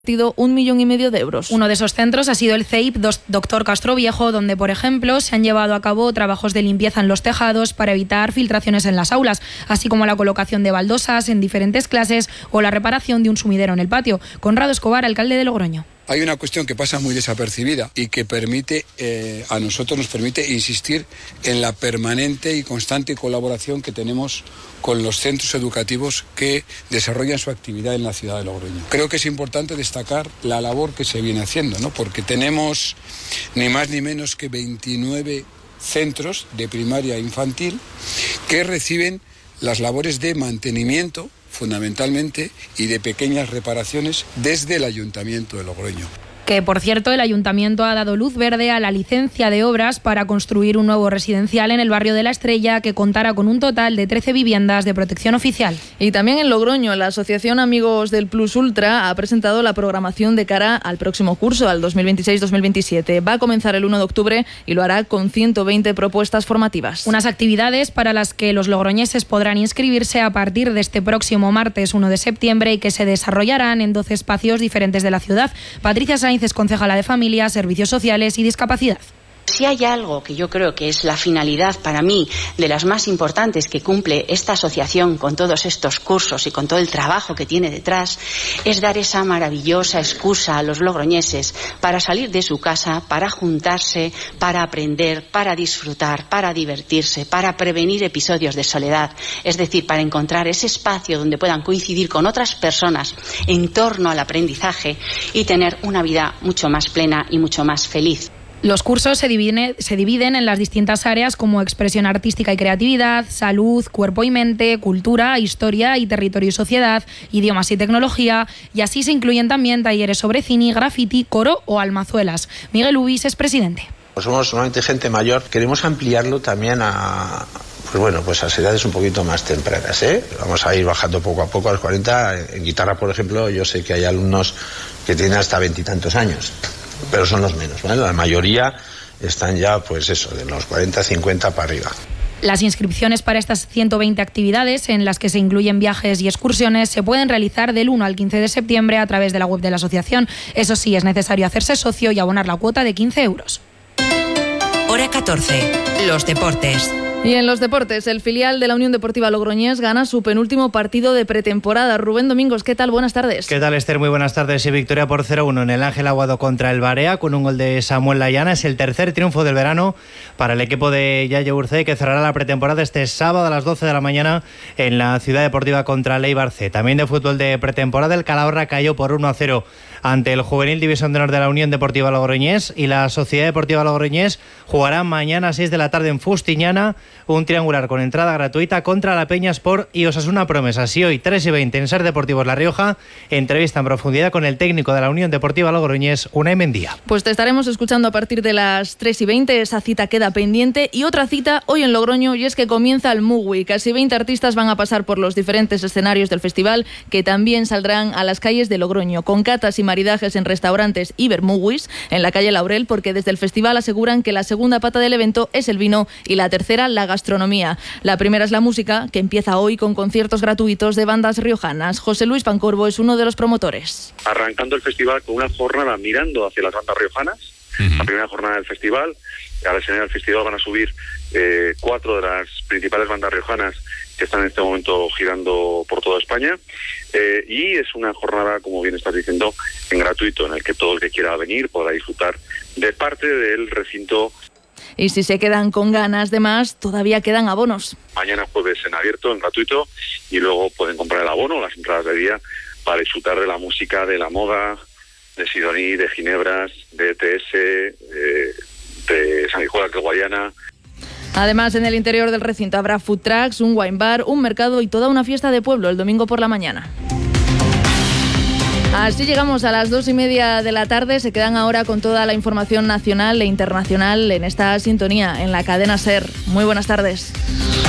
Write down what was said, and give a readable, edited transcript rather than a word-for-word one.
1,5 millones de euros. Uno de esos centros ha sido el CEIP Dr. Castroviejo, donde, por ejemplo, se han llevado a cabo trabajos de limpieza en los tejados para evitar filtraciones en las aulas, así como la colocación de baldosas en diferentes clases o la reparación de un sumidero en el patio. Conrado Escobar, alcalde de Logroño. Hay una cuestión que pasa muy desapercibida y que a nosotros nos permite insistir en la permanente y constante colaboración que tenemos con los centros educativos que desarrollan su actividad en la ciudad de Logroño. Creo que es importante destacar la labor que se viene haciendo, ¿no? Porque tenemos ni más ni menos que 29 centros de primaria infantil que reciben las labores de mantenimiento, fundamentalmente, y de pequeñas reparaciones desde el Ayuntamiento de Logroño. Que, por cierto, el Ayuntamiento ha dado luz verde a la licencia de obras para construir un nuevo residencial en el barrio de La Estrella que contará con un total de 13 viviendas de protección oficial. Y también en Logroño, la Asociación Amigos del Plus Ultra ha presentado la programación de cara al próximo curso, al 2026-2027. Va a comenzar el 1 de octubre y lo hará con 120 propuestas formativas. Unas actividades para las que los logroñeses podrán inscribirse a partir de este próximo martes 1 de septiembre y que se desarrollarán en 12 espacios diferentes de la ciudad. Patricia Sainz es concejala de Familia, Servicios Sociales y Discapacidad. Si hay algo que yo creo que es la finalidad para mí de las más importantes que cumple esta asociación con todos estos cursos y con todo el trabajo que tiene detrás, es dar esa maravillosa excusa a los logroñeses para salir de su casa, para juntarse, para aprender, para disfrutar, para divertirse, para prevenir episodios de soledad, es decir, para encontrar ese espacio donde puedan coincidir con otras personas en torno al aprendizaje y tener una vida mucho más plena y mucho más feliz. Los cursos se dividen en las distintas áreas como expresión artística y creatividad, salud, cuerpo y mente, cultura, historia y territorio y sociedad, idiomas y tecnología, y así se incluyen también talleres sobre cine, graffiti, coro o almazuelas. Miguel Ubis es presidente. Somos normalmente gente mayor, queremos ampliarlo también a las edades un poquito más tempranas, ¿eh? Vamos a ir bajando poco a poco a los 40. En guitarra, por ejemplo, yo sé que hay alumnos que tienen hasta 20 y tantos años. Pero son los menos, ¿vale? La mayoría están ya, de los 40, 50 para arriba. Las inscripciones para estas 120 actividades, en las que se incluyen viajes y excursiones, se pueden realizar del 1 al 15 de septiembre a través de la web de la asociación. Eso sí, es necesario hacerse socio y abonar la cuota de 15 euros. Hora 14. Los deportes. Y en los deportes, el filial de la Unión Deportiva Logroñés gana su penúltimo partido de pretemporada. Rubén Domingos, ¿qué tal? Buenas tardes. ¿Qué tal, Esther? Muy buenas tardes. Y victoria por 0-1 en el Ángel Aguado contra el Barea, con un gol de Samuel Layana. Es el tercer triunfo del verano para el equipo de Yayo Urcé, que cerrará la pretemporada este sábado a las 12 de la mañana en la Ciudad Deportiva contra el Eibar C. También de fútbol de pretemporada, el Calahorra cayó por 1-0 ante el Juvenil División de Honor de la Unión Deportiva Logroñés, y la Sociedad Deportiva Logroñés jugará mañana a 6 de la tarde en Fustiñana un triangular con entrada gratuita contra la Peña Sport y Osasuna Promesas. Y hoy 3:20 en Ser Deportivos La Rioja, entrevista en profundidad con el técnico de la Unión Deportiva Logroñés, Unai Mendía. Pues te estaremos escuchando a partir de las 3:20, esa cita queda pendiente. Y otra cita hoy en Logroño, y es que comienza el Mugui. Casi 20 artistas van a pasar por los diferentes escenarios del festival, que también saldrán a las calles de Logroño, con catas y maridajes en restaurantes y bermuguis en la calle Laurel, porque desde el festival aseguran que la segunda pata del evento es el vino y la tercera la gastronomía. La primera es la música, que empieza hoy con conciertos gratuitos de bandas riojanas. José Luis Pancorbo es uno de los promotores. Arrancando el festival con una jornada mirando hacia las bandas riojanas, la primera jornada del festival. Al escenario del festival van a subir 4 de las principales bandas riojanas que están en este momento girando por toda España, y es una jornada, como bien estás diciendo, en gratuito, en el que todo el que quiera venir podrá disfrutar de parte del recinto. Y si se quedan con ganas de más, todavía quedan abonos. Mañana jueves en abierto, en gratuito, y luego pueden comprar el abono, las entradas de día, para disfrutar de la música, de la moda, de Sidoní, de Ginebras, de ETS, de Sanguijuela, que Guayana. Además, en el interior del recinto habrá food trucks, un wine bar, un mercado y toda una fiesta de pueblo el domingo por la mañana. Así llegamos a las 2:30 de la tarde. Se quedan ahora con toda la información nacional e internacional en esta sintonía, en la cadena SER. Muy buenas tardes.